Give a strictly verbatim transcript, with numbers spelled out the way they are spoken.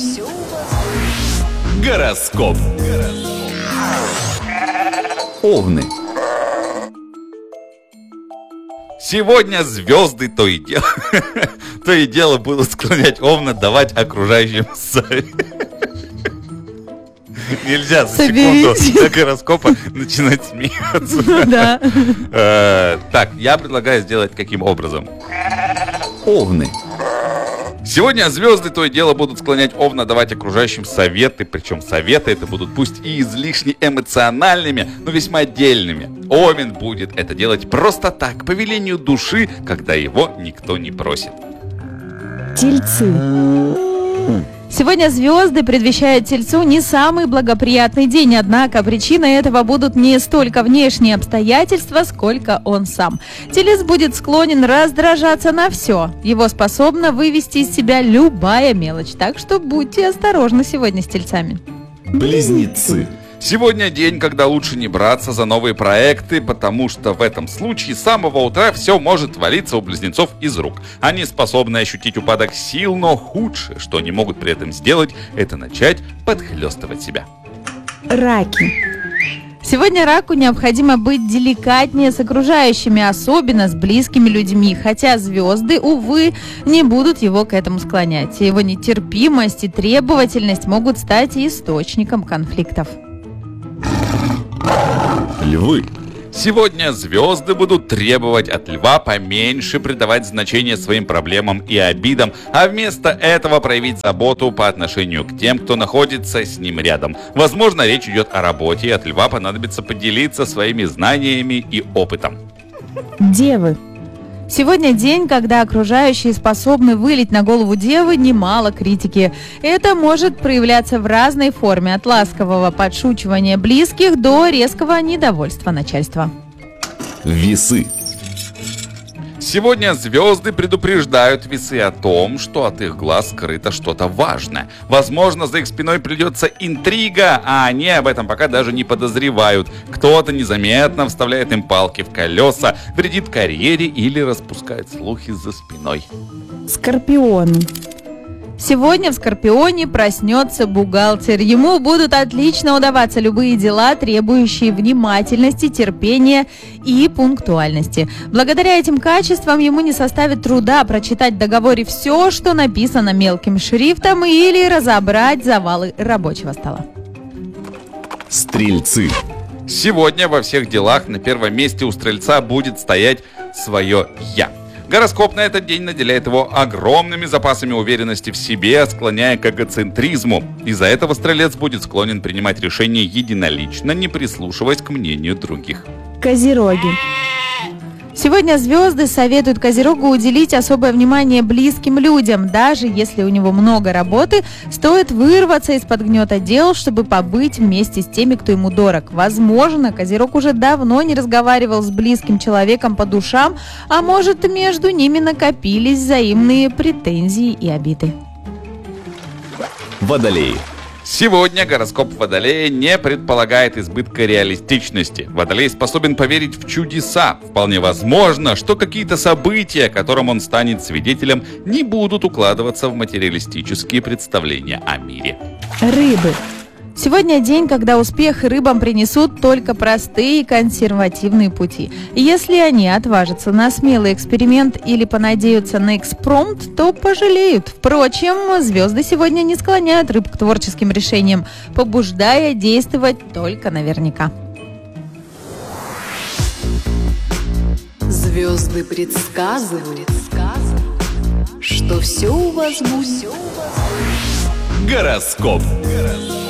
Гороскоп. Овны. Сегодня звезды то и дело, то и дело будут склонять Овна давать окружающим совет. Нельзя за секунду до гороскопа начинать смеяться. Ну да. Э, Так, я предлагаю сделать каким образом? Овны. Сегодня звезды то и дело будут склонять Овна давать окружающим советы. Причем советы это будут пусть и излишне эмоциональными, но весьма отдельными. Овен будет это делать просто так, по велению души, когда его никто не просит. Тельцы. Сегодня звезды предвещают Тельцу не самый благоприятный день, однако причиной этого будут не столько внешние обстоятельства, сколько он сам. Телец будет склонен раздражаться на все. Его способна вывести из себя любая мелочь, так что будьте осторожны сегодня с Тельцами. Близнецы. Сегодня день, когда лучше не браться за новые проекты, потому что в этом случае с самого утра все может валиться у близнецов из рук. Они способны ощутить упадок сил, но худшее, что они могут при этом сделать, это начать подхлестывать себя. Раки. Сегодня раку необходимо быть деликатнее с окружающими, особенно с близкими людьми, хотя звезды, увы, не будут его к этому склонять. Его нетерпимость и требовательность могут стать источником конфликтов. Львы. Сегодня звезды будут требовать от льва поменьше придавать значение своим проблемам и обидам, а вместо этого проявить заботу по отношению к тем, кто находится с ним рядом. Возможно, речь идет о работе, и от льва понадобится поделиться своими знаниями и опытом. Девы. Сегодня день, когда окружающие способны вылить на голову девы немало критики. Это может проявляться в разной форме, от ласкового подшучивания близких до резкого недовольства начальства. Весы. Сегодня звезды предупреждают весы о том, что от их глаз скрыто что-то важное. Возможно, за их спиной придется интрига, а они об этом пока даже не подозревают. Кто-то незаметно вставляет им палки в колеса, вредит карьере или распускает слухи за спиной. Скорпионы. Сегодня в Скорпионе проснется бухгалтер. Ему будут отлично удаваться любые дела, требующие внимательности, терпения и пунктуальности. Благодаря этим качествам ему не составит труда прочитать в договоре все, что написано мелким шрифтом, или разобрать завалы рабочего стола. Стрельцы. Сегодня во всех делах на первом месте у Стрельца будет стоять свое «я». Гороскоп на этот день наделяет его огромными запасами уверенности в себе, склоняя к эгоцентризму. Из-за этого Стрелец будет склонен принимать решения единолично, не прислушиваясь к мнению других. Козероги. Сегодня звезды советуют Козерогу уделить особое внимание близким людям. Даже если у него много работы, стоит вырваться из-под гнета дел, чтобы побыть вместе с теми, кто ему дорог. Возможно, Козерог уже давно не разговаривал с близким человеком по душам, а может, между ними накопились взаимные претензии и обиды. Водолеи. Сегодня гороскоп Водолея не предполагает избытка реалистичности. Водолей способен поверить в чудеса. Вполне возможно, что какие-то события, которым он станет свидетелем, не будут укладываться в материалистические представления о мире. Рыбы. Сегодня день, когда успех рыбам принесут только простые консервативные пути. Если они отважатся на смелый эксперимент или понадеются на экспромт, то пожалеют. Впрочем, звезды сегодня не склоняют рыб к творческим решениям, побуждая действовать только наверняка. Звезды предсказывают, что все у вас будет. Гороскоп.